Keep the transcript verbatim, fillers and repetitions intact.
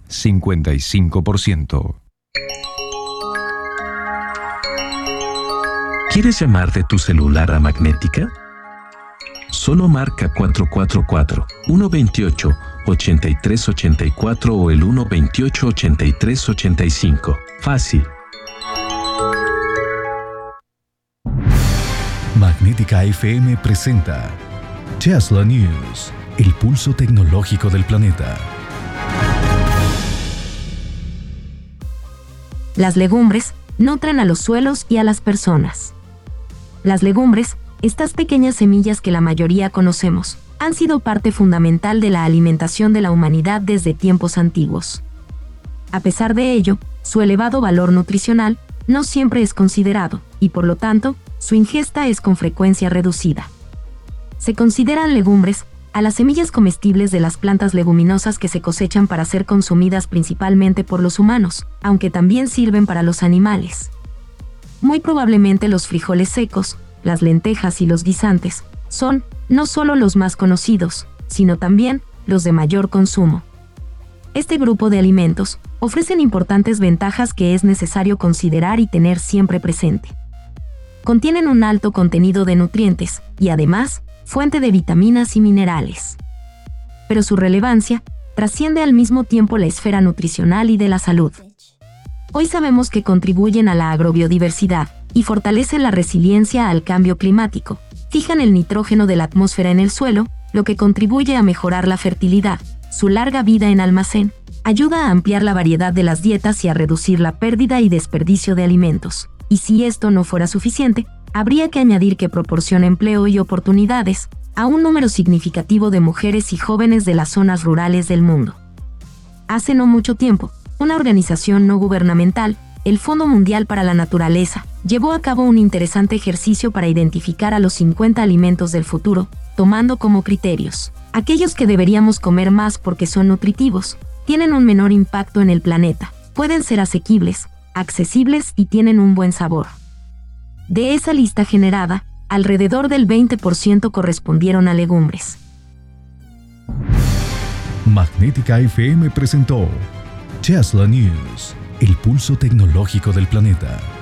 cincuenta y cinco por ciento. ¿Quieres llamar de tu celular a Magnética? Solo marca cuatro cuatro cuatro, uno dos ocho, ocho tres ocho cuatro o el uno dos ocho, ocho tres ocho cinco. Fácil. Magnética F M presenta Tesla News, el pulso tecnológico del planeta. Las legumbres nutren a los suelos y a las personas. Las legumbres, estas pequeñas semillas que la mayoría conocemos, han sido parte fundamental de la alimentación de la humanidad desde tiempos antiguos. A pesar de ello, su elevado valor nutricional no siempre es considerado, y por lo tanto, su ingesta es con frecuencia reducida. Se consideran legumbres a las semillas comestibles de las plantas leguminosas que se cosechan para ser consumidas principalmente por los humanos, aunque también sirven para los animales. Muy probablemente los frijoles secos, las lentejas y los guisantes son no solo los más conocidos, sino también los de mayor consumo. Este grupo de alimentos ofrecen importantes ventajas que es necesario considerar y tener siempre presente. Contienen un alto contenido de nutrientes y además, fuente de vitaminas y minerales. Pero su relevancia trasciende al mismo tiempo la esfera nutricional y de la salud. Hoy sabemos que contribuyen a la agrobiodiversidad y fortalecen la resiliencia al cambio climático, fijan el nitrógeno de la atmósfera en el suelo, lo que contribuye a mejorar la fertilidad, su larga vida en almacén, ayuda a ampliar la variedad de las dietas y a reducir la pérdida y desperdicio de alimentos. Y si esto no fuera suficiente, habría que añadir que proporciona empleo y oportunidades a un número significativo de mujeres y jóvenes de las zonas rurales del mundo. Hace no mucho tiempo, una organización no gubernamental, el Fondo Mundial para la Naturaleza, llevó a cabo un interesante ejercicio para identificar a los cincuenta alimentos del futuro, tomando como criterios aquellos que deberíamos comer más porque son nutritivos, tienen un menor impacto en el planeta, pueden ser asequibles, accesibles y tienen un buen sabor. De esa lista generada, alrededor del veinte por ciento correspondieron a legumbres. Magnética F M presentó Tesla News, el pulso tecnológico del planeta.